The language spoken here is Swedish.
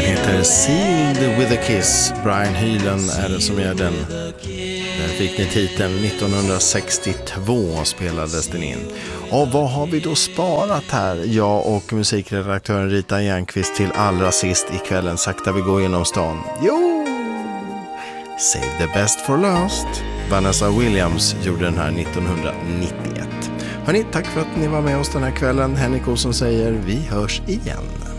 heter Sealed with a Kiss. Brian Hyland är det som gör den. Där fick ni titeln 1962 spelades den in. Och vad har vi då sparat här? Jag och musikredaktören Rita Järnqvist till allra sist i kvällen. Sakta vi går genom stan. Jo! Save the best for last. Vanessa Williams gjorde den här 1991. Hörrni, tack för att ni var med oss den här kvällen. Henrik Olsson säger vi hörs igen.